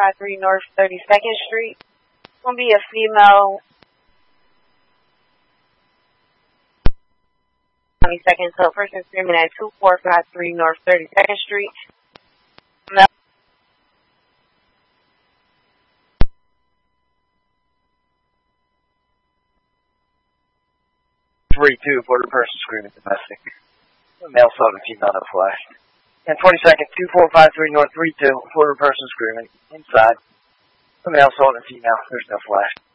2453 North 32nd Street. It's going to be a female. 20 seconds. So, person screaming at 2453 North 32nd Street. No. 3-2 for the person screaming domestic. Male assault and female no flash. And 20 seconds, 2453 North 32 for the person screaming inside. Male assault and female, there's no flash.